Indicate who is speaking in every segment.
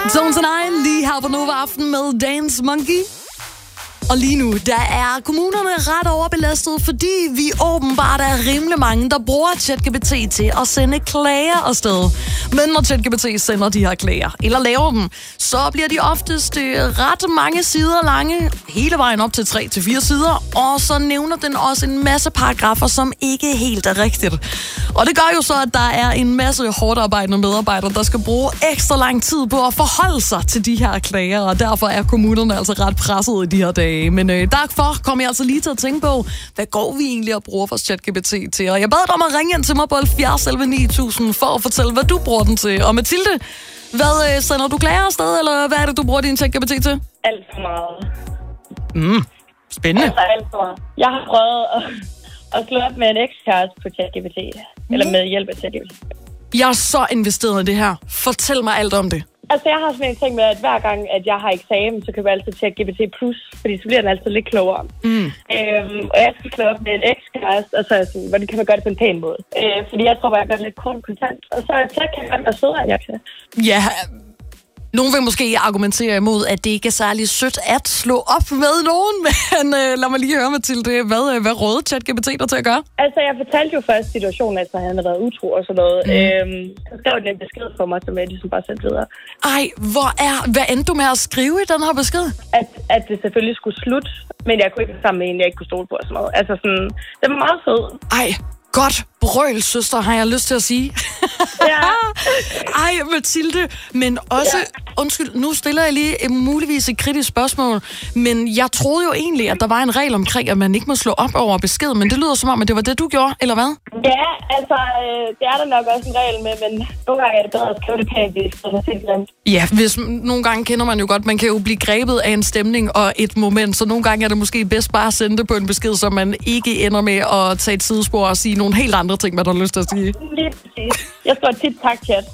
Speaker 1: Tones and I, lige her på Nova Aften med Dance Monkey. Og lige nu, der er kommunerne ret overbelastet, fordi vi åbenbart er rimelig mange, der bruger ChatGPT til at sende klager afsted. Men når ChatGPT sender de her klager, eller laver dem, så bliver de oftest ret mange sider lange, hele vejen op til 3-4 sider, og så nævner den også en masse paragrafer, som ikke helt er rigtigt. Og det gør jo så, at der er en masse hårdt arbejdende medarbejdere, der skal bruge ekstra lang tid på at forholde sig til de her klager, og derfor er kommunerne altså ret presset i de her dage. Men derfor kommer jeg altså lige til at tænke på, hvad går vi egentlig og bruger for ChatGPT til? Og jeg bad dig om at ringe ind til mig på 70 11 9000 for at fortælle, hvad du bruger den til. Og Mathilde, hvad sender du klager afsted, eller hvad er det, du bruger din ChatGPT til?
Speaker 2: Alt for meget.
Speaker 1: Spændende.
Speaker 2: Altså alt for meget. Jeg har prøvet at slå op med en ekskæreste på ChatGPT. Eller med hjælp af ChatGPT.
Speaker 1: Jeg er så investeret i det her. Fortæl mig alt om det.
Speaker 2: Altså, jeg har sådan en ting med, at hver gang, at jeg har eksamen, så kan jeg altid ChatGPT+, fordi så bliver den altid lidt klogere. Og jeg skal slå op med en ekskæreste, og så er jeg sådan, hvordan kan man gøre det på en pæn måde? Fordi jeg tror bare, jeg gør det lidt kort kontant. Og så kan jeg godt være sødere, end jeg kan.
Speaker 1: Ja, nogen vil måske argumentere imod, at det ikke er særlig sødt at slå op med nogen, men lad mig lige høre, Mathilde, hvad rådede ChatGPT dig til at gøre?
Speaker 2: Altså, jeg fortalte jo først situationen, at han havde været utro og sådan noget. Så skrev den en besked for mig, som jeg ligesom bare sendte videre.
Speaker 1: Ej, hvad endte du med at skrive i den her besked?
Speaker 2: At det selvfølgelig skulle slutte, men jeg kunne ikke være sammen med en, jeg ikke kunne stole på og sådan noget. Altså sådan, det var meget fed.
Speaker 1: Ej, godt brøl, søster, har jeg lyst til at sige.
Speaker 2: Ja.
Speaker 1: Ej, Mathilde, men også, undskyld, nu stiller jeg lige muligvis et kritisk spørgsmål, men jeg troede jo egentlig, at der var en regel omkring, at man ikke må slå op over besked, men det lyder som om, at det var det, du gjorde, eller hvad?
Speaker 2: Ja, altså, det er der nok også en regel med, men nogle gange er det bedre at skrive det pænt, hvis det er helt glemt.
Speaker 1: Ja, nogle gange kender man jo godt, man kan jo blive grebet af en stemning og et moment, så nogle gange er det måske bedst bare at sende det på en besked, så man ikke ender med at tage et sidespor og sige nogle helt andre ting, hvad der har lyst til at sige.
Speaker 2: Lige præcis. Jeg skriver tit tak, chat.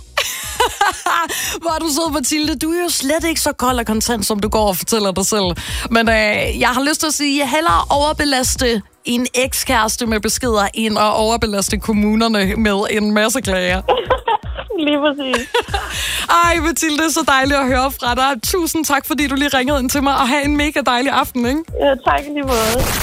Speaker 1: Hvor er du sød, Mathilde. Du er jo slet ikke så kold og kontant, som du går og fortæller dig selv. Men jeg har lyst til at sige, at hellere overbelaste en ekskæreste med beskeder, end at overbelaste kommunerne med en masse klager.
Speaker 2: Lige præcis.
Speaker 1: Ej, Mathilde, så dejligt at høre fra dig. Tusind tak, fordi du lige ringede ind til mig, og have en mega dejlig aften, ikke?
Speaker 2: Ja, tak lige måde.